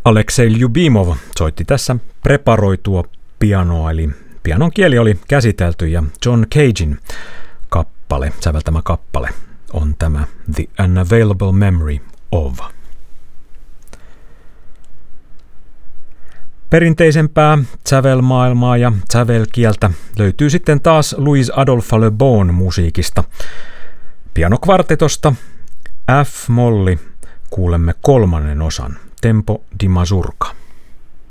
Aleksei Ljubimov soitti tässä preparoitua pianoa, eli pianon kieli oli käsitelty ja John Cagein säveltämä kappale on tämä The Unavailable Memory of. Perinteisempää sävelmaailmaa ja sävelkieltä löytyy sitten taas Louis Adolphe Le Bon musiikista. Pianokvartetosta F-molli kuulemme 3. osan, Tempo di Mazurka.